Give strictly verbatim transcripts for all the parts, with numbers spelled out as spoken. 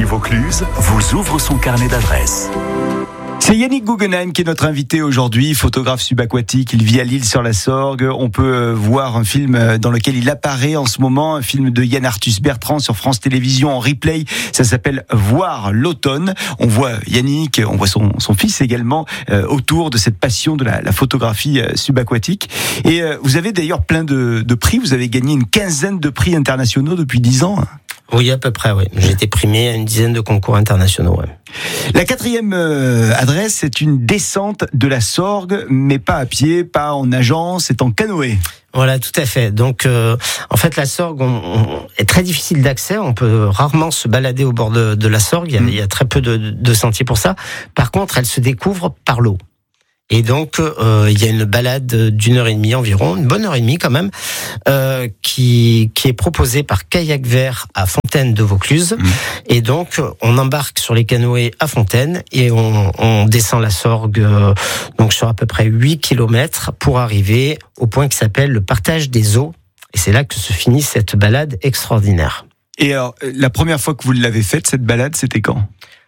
Ici Vaucluse vous ouvre son carnet d'adresses. C'est Yannick Guggenheim qui est notre invité aujourd'hui, photographe subaquatique. Il vit à l'Île-sur-la-Sorgue. On peut voir un film dans lequel il apparaît en ce moment, un film de Yann Arthus Bertrand sur France Télévisions en replay. Ça s'appelle Voir l'automne. On voit Yannick, on voit son, son fils également euh, autour de cette passion de la, la photographie euh, subaquatique. Et euh, vous avez d'ailleurs plein de, de prix. Vous avez gagné une quinzaine de prix internationaux depuis dix ans. Oui, à peu près, oui. J'ai été primé à une dizaine de concours internationaux, ouais. La quatrième euh, adresse, c'est une descente de la Sorgue, mais pas à pied, pas en nageant, c'est en canoë. Voilà, tout à fait. Donc, euh, en fait, la Sorgue on, on, est très difficile d'accès. On peut rarement se balader au bord de, de la Sorgue. Il y, a, mmh. il y a très peu de, de sentiers pour ça. Par contre, elle se découvre par l'eau. Et donc, euh, il y a une balade d'une heure et demie environ, une bonne heure et demie quand même, euh, qui qui est proposée par Kayak Vert à Fontaine de Vaucluse. Mmh. Et donc, on embarque sur les canoës à Fontaine et on, on descend la Sorgue euh, donc sur à peu près huit kilomètres pour arriver au point qui s'appelle le partage des eaux. Et c'est là que se finit cette balade extraordinaire. Et alors, la première fois que vous l'avez faite, cette balade, c'était quand ?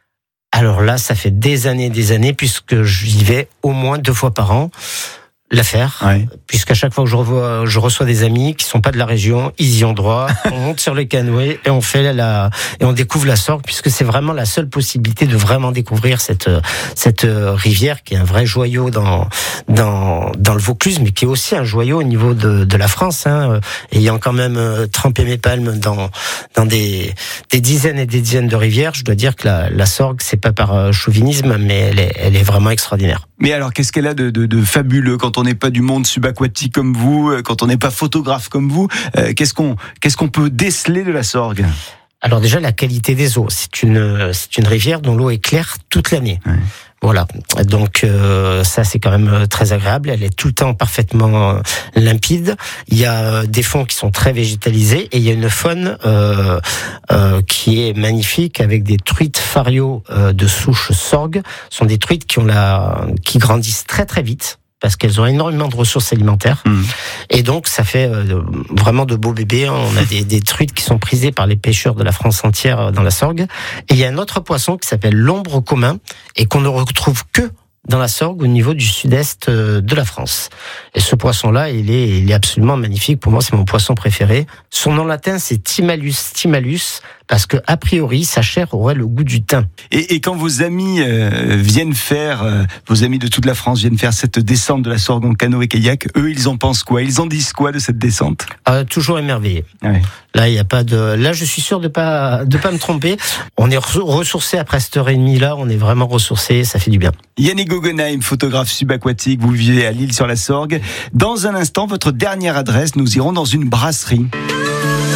Alors là, ça fait des années, des années, puisque j'y vais au moins deux fois par an. La faire, ouais. Puisqu'à chaque fois que je, revois, je reçois des amis qui sont pas de la région, ils y ont droit. On monte sur les canoës et on fait la et on découvre la Sorgue, puisque c'est vraiment la seule possibilité de vraiment découvrir cette cette rivière qui est un vrai joyau dans dans dans le Vaucluse, mais qui est aussi un joyau au niveau de de la France. Hein, ayant quand même trempé mes palmes dans dans des des dizaines et des dizaines de rivières, je dois dire que la la Sorgue, c'est pas par chauvinisme, mais elle est elle est vraiment extraordinaire. Mais alors, qu'est-ce qu'elle a de, de, de fabuleux quand on n'est pas du monde subaquatique comme vous, quand on n'est pas photographe comme vous, euh, qu'est-ce qu'on qu'est-ce qu'on peut déceler de la Sorgue ? Alors déjà, la qualité des eaux. C'est une c'est une rivière dont l'eau est claire toute l'année. Ouais. Voilà, donc euh, ça c'est quand même très agréable. Elle est tout le temps parfaitement limpide. Il y a des fonds qui sont très végétalisés et il y a une faune euh, euh, qui est magnifique avec des truites fario euh, de souche Sorgue. Ce sont des truites qui ont la qui grandissent très très vite, parce qu'elles ont énormément de ressources alimentaires. Mmh. Et donc, ça fait euh, vraiment de beaux bébés. On a des, des truites qui sont prisées par les pêcheurs de la France entière dans la Sorgue. Et il y a un autre poisson qui s'appelle l'ombre commun et qu'on ne retrouve que dans la Sorgue, au niveau du sud-est de la France. Et ce poisson-là, il est, il est absolument magnifique. Pour moi, c'est mon poisson préféré. Son nom latin, c'est Timalus timalus, parce que a priori, sa chair aurait le goût du thym. Et, et quand vos amis euh, viennent faire, euh, vos amis de toute la France viennent faire cette descente de la Sorgue en canoë-kayak, eux, ils en pensent quoi ? Ils en disent quoi de cette descente ? euh, Toujours émerveillé. Ouais. Là, il y a pas de. Là, je suis sûr de pas de pas me tromper. On est ressourcé après cette heure et demie là. On est vraiment ressourcé. Ça fait du bien. Yannick Guggenheim, photographe subaquatique. Vous vivez à l'Île-sur-la-Sorgue. Dans un instant, votre dernière adresse. Nous irons dans une brasserie.